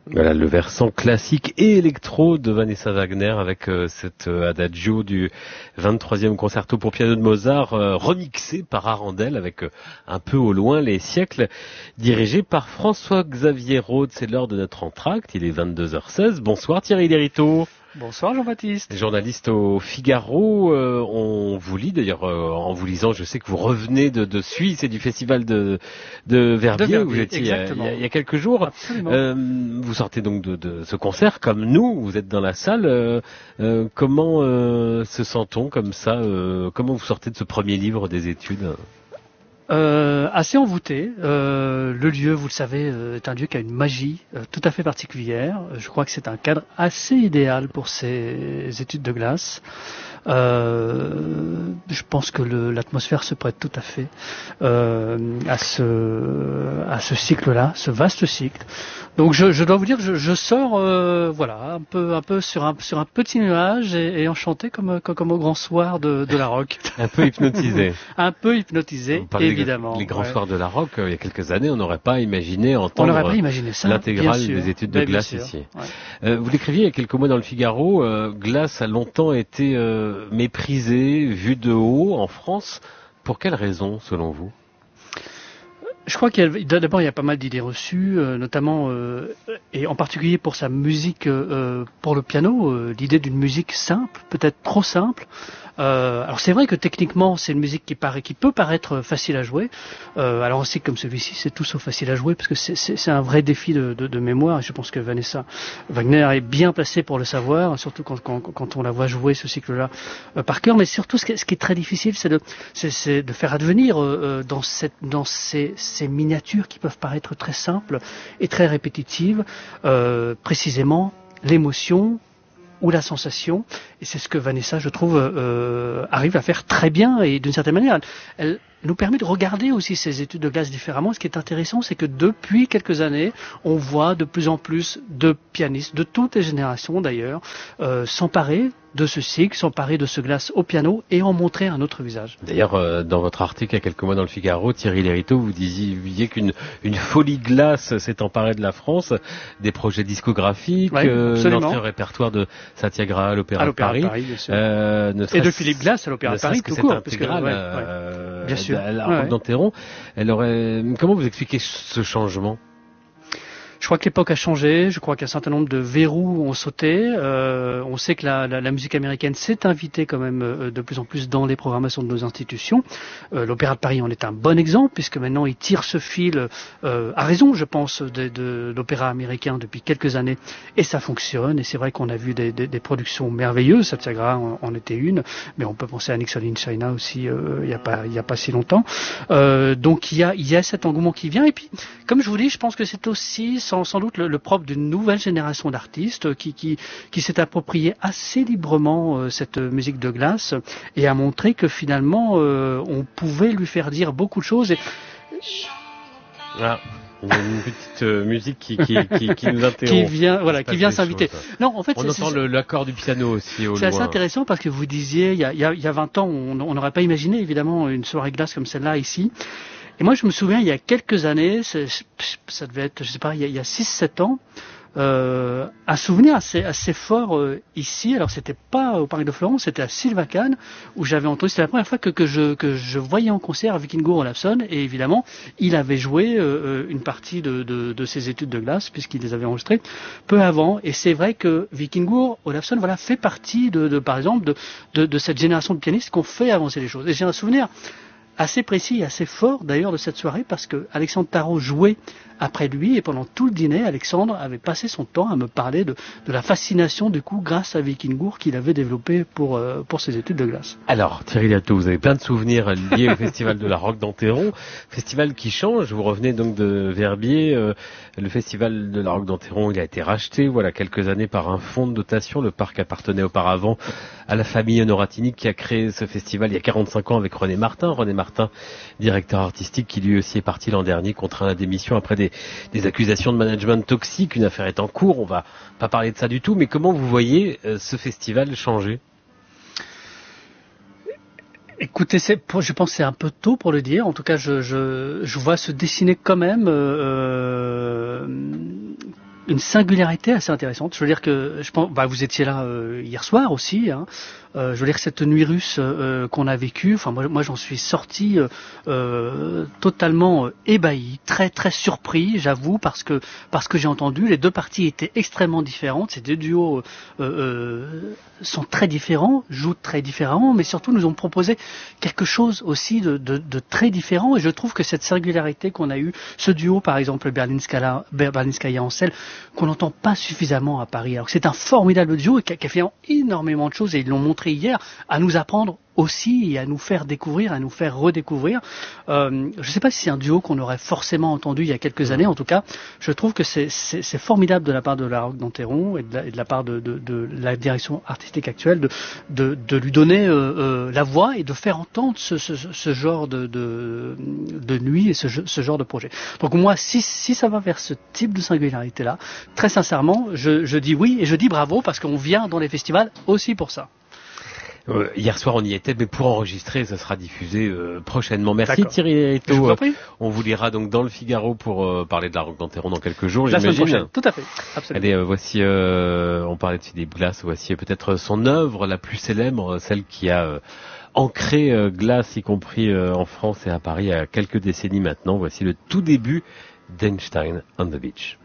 Voilà le versant classique et électro de Vanessa Wagner avec cet adagio du 23e concerto pour piano de Mozart remixé par Arandel avec un peu au loin les siècles, dirigé par François-Xavier Rode. C'est l'heure de notre entracte, il est 22h16. Bonsoir Thierry Lériteau. Bonsoir Jean-Baptiste. Journaliste au Figaro, on vous lit d'ailleurs, en vous lisant, je sais que vous revenez de Suisse et du festival de Verbier où vous étiez il y a quelques jours. Vous sortez donc de ce concert comme nous, vous êtes dans la salle. Comment se sent-on comme ça comment vous sortez de ce premier livre des études ? Assez envoûté. Le lieu, vous le savez, est un lieu qui a une magie tout à fait particulière. Je crois que c'est un cadre assez idéal pour ces études de glace. Je pense que l'atmosphère se prête tout à fait à ce cycle-là, ce vaste cycle. Donc je dois vous dire, je sors voilà un peu sur un petit nuage et enchanté comme au grand soir de la rock. Un peu hypnotisé. Un peu hypnotisé, évidemment. Les grands soirs de la rock, il y a quelques années, on n'aurait pas imaginé entendre l'intégrale des études de glace ici. Ouais. Vous l'écriviez il y a quelques mois dans le Figaro, glace a longtemps été méprisée, vue de haut en France. Pour quelles raisons, selon vous ? Je crois d'abord il y a pas mal d'idées reçues, notamment et en particulier pour sa musique pour le piano, l'idée d'une musique simple, peut-être trop simple. Alors c'est vrai que techniquement c'est une musique qui peut paraître facile à jouer. Alors aussi comme celui-ci c'est tout sauf facile à jouer parce que c'est un vrai défi de mémoire et je pense que Vanessa Wagner est bien placée pour le savoir, surtout quand on la voit jouer ce cycle-là par cœur. Mais surtout ce qui est très difficile c'est de faire advenir dans ces miniatures qui peuvent paraître très simples et très répétitives précisément l'émotion ou la sensation, et c'est ce que Vanessa, je trouve, arrive à faire très bien, et d'une certaine manière, elle nous permet de regarder aussi ces études de glace différemment. Ce qui est intéressant, c'est que depuis quelques années, on voit de plus en plus de pianistes, de toutes les générations d'ailleurs, s'emparer de ce cycle, s'emparer de ce glace au piano et en montrer un autre visage. D'ailleurs, dans votre article il y a quelques mois dans le Figaro, Thierry Lériteau, vous disiez qu'une folie glace s'est emparée de la France, des projets discographiques, l'entrée au répertoire de Satyagraha à l'Opéra de Paris, bien sûr. Et de Philippe Glass à l'Opéra de Paris, tout court. Bien sûr. La rock d'Anteron, comment vous expliquez ce changement ? Je crois que l'époque a changé, je crois qu'un certain nombre de verrous ont sauté. On sait que la musique américaine s'est invitée quand même de plus en plus dans les programmations de nos institutions. L'Opéra de Paris en est un bon exemple, puisque maintenant il tire ce fil, à raison je pense, de l'opéra américain depuis quelques années, et ça fonctionne. Et c'est vrai qu'on a vu des productions merveilleuses, Satyagraha en était une, mais on peut penser à Nixon in China aussi il y a pas si longtemps. Donc il y a cet engouement qui vient, et puis comme je vous dis, je pense que c'est aussi sans doute le propre d'une nouvelle génération d'artistes qui s'est approprié assez librement cette musique de glace et a montré que finalement on pouvait lui faire dire beaucoup de choses. Ah. Il y a une petite musique qui nous interrompt. qui vient s'inviter. Non, en fait, on entend l'accord du piano aussi au loin. C'est assez intéressant parce que vous disiez, il y a 20 ans, on n'aurait pas imaginé évidemment une soirée glace comme celle-là ici. Et moi, je me souviens, il y a quelques années, ça devait être, je sais pas, il y a 6-7 ans, un souvenir assez fort ici. Alors, c'était pas au Parc de Florence, c'était à Sylvacane, où j'avais entendu, c'était la première fois que je voyais en concert Vikingur Olafsson, et évidemment, il avait joué une partie de ses études de glace, puisqu'il les avait enregistrées peu avant. Et c'est vrai que Vikingur Olafsson, fait partie par exemple, de cette génération de pianistes qui ont fait avancer les choses. Et j'ai un souvenir assez précis et assez fort d'ailleurs de cette soirée parce que Alexandre Tarot jouait après lui et pendant tout le dîner, Alexandre avait passé son temps à me parler de la fascination du coup grâce à Vikingur qu'il avait développé pour ses études de glace. Alors Thierry Lériteau, vous avez plein de souvenirs liés au festival de la rock d'Anteron, festival qui change, vous revenez donc de Verbier, le festival de la rock d'Anteron il a été racheté quelques années par un fonds de dotation, le parc appartenait auparavant à la famille Honoratini qui a créé ce festival il y a 45 ans avec René Martin, directeur artistique qui lui aussi est parti l'an dernier contraint à la démission après des accusations de management toxique. Une affaire est en cours, on va pas parler de ça du tout, mais comment vous voyez ce festival changer ? Écoutez, je pense que c'est un peu tôt pour le dire. En tout cas, je vois se dessiner quand même une singularité assez intéressante. Je veux dire que je pense, vous étiez là hier soir aussi. Hein. Je veux dire cette nuit russe qu'on a vécue. Enfin, moi j'en suis sorti totalement ébahi, très très surpris, j'avoue, parce que j'ai entendu. Les deux parties étaient extrêmement différentes. Ces deux duos sont très différents, jouent très différemment, mais surtout nous ont proposé quelque chose aussi de très différent. Et je trouve que cette singularité qu'on a eue, ce duo par exemple Berlinskaya-Ansel, qu'on n'entend pas suffisamment à Paris. Alors que c'est un formidable duo qui a fait énormément de choses, et ils l'ont montré hier, à nous apprendre aussi et à nous faire découvrir, à nous faire redécouvrir. Je ne sais pas si c'est un duo qu'on aurait forcément entendu il y a quelques années. En tout cas, je trouve que c'est formidable de la part de la Roque d'Enterron et de la part de la direction artistique actuelle de lui donner la voix et de faire entendre ce genre de nuit et ce genre de projet. Donc moi, si ça va vers ce type de singularité-là, très sincèrement, je dis oui et je dis bravo, parce qu'on vient dans les festivals aussi pour ça. Hier soir on y était, mais pour enregistrer, ça sera diffusé prochainement. Merci. D'accord. Thierry Eto. On vous lira donc dans le Figaro pour parler de la Roque d'Enterron dans quelques jours. La semaine prochaine. Tout à fait. Absolument. Allez, voici, on parlait de Philippe Glass, voici peut-être son œuvre la plus célèbre, celle qui a ancré Glass, y compris en France et à Paris, il y a quelques décennies maintenant. Voici le tout début d'Einstein on the Beach.